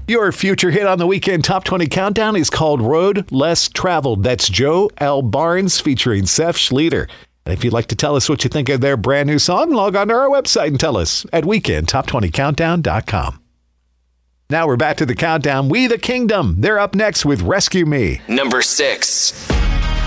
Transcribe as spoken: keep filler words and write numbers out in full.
Your future hit on the Weekend Top twenty Countdown is called Road Less Traveled. That's Joe L. Barnes featuring Seth Schleter. And if you'd like to tell us what you think of their brand new song, log on to our website and tell us at weekend top twenty countdown dot com. Now we're back to the countdown. We the Kingdom. They're up next with Rescue Me. Number six.